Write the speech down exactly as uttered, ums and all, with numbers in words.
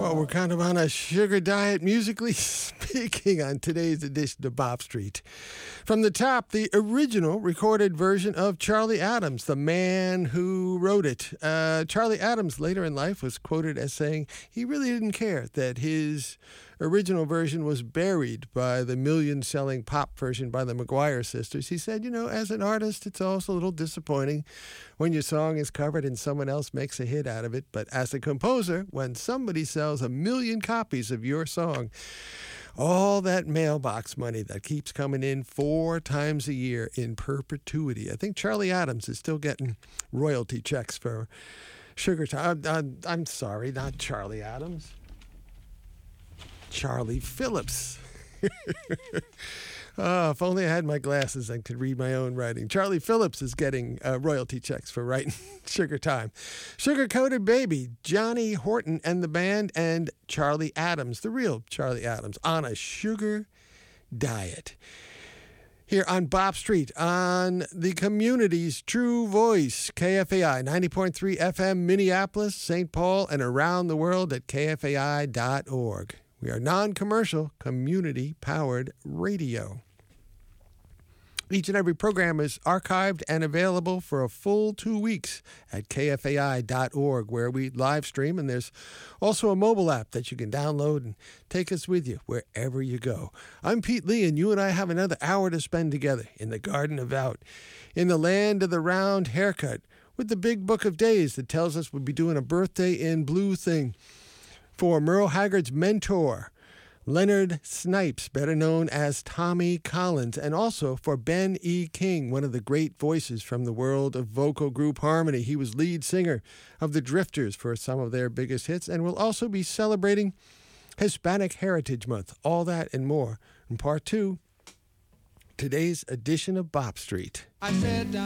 Well, we're kind of on a sugar diet, musically speaking, on today's edition of Bop Street. From the top, the original recorded version of Charlie Adams, the man who wrote it. Uh, Charlie Adams, later in life, was quoted as saying he really didn't care that his original version was buried by the million-selling pop version by the McGuire sisters. He said, you know, as an artist, it's also a little disappointing when your song is covered and someone else makes a hit out of it. But as a composer, when somebody sells a million copies of your song, all that mailbox money that keeps coming in four times a year in perpetuity. I think Charlie Adams is still getting royalty checks for Sugar Time. I'm, I'm sorry, not Charlie Adams. Charlie Phillips. Oh, if only I had my glasses and could read my own writing. Charlie Phillips is getting uh, royalty checks for writing Sugar Time. Sugar Coated Baby, Johnny Horton and the band, and Charlie Adams, the real Charlie Adams, on a sugar diet. Here on Bop Street, on the community's true voice, K F A I, ninety point three F M, Minneapolis, Saint Paul, and around the world at K F A I dot org. We are non-commercial, community-powered radio. Each and every program is archived and available for a full two weeks at K F A I dot org, where we live stream, and there's also a mobile app that you can download and take us with you wherever you go. I'm Pete Lee, and you and I have another hour to spend together in the Garden of Out, in the land of the round haircut, with the big book of days that tells us we'll be doing a birthday in blue thing for Merle Haggard's mentor, Leonard Snipes, better known as Tommy Collins, and also for Ben E. King, one of the great voices from the world of vocal group harmony. He was lead singer of the Drifters for some of their biggest hits, and will also be celebrating Hispanic Heritage Month. All that and more in part two, today's edition of Bop Street. I said